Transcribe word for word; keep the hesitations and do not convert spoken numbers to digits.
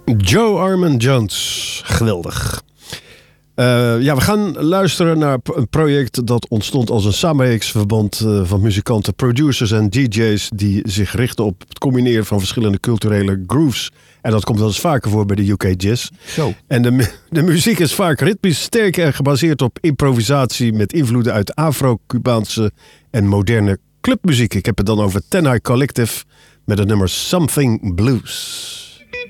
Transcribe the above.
Joe Armand Jones. Geweldig. Uh, ja, we gaan luisteren naar een project dat ontstond als een samenwerkingsverband uh, van muzikanten, producers en D J's die zich richten op het combineren van verschillende culturele grooves. En dat komt wel eens vaker voor bij de U K Jazz. Zo. En de, de muziek is vaak ritmisch sterk en gebaseerd op improvisatie met invloeden uit Afro-Cubaanse en moderne clubmuziek. Ik heb het dan over Ten High Collective met het nummer Something Blues.